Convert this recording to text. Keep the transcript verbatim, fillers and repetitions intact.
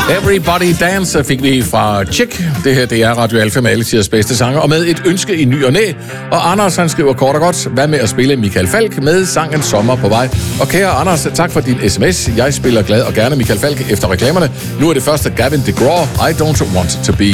Everybody Dance fik vi fra Chick. Det her, det er Radio Alfa med alle tiders bedste sanger, og med et ønske i ny og næ. Og Anders, han skriver kort og godt, hvad med at spille Michael Falch med sangen Sommer på vej. Og kære Anders, tak for din sms. Jeg spiller glad og gerne Michael Falch efter reklamerne. Nu er det første Gavin DeGraw, I Don't Want To Be.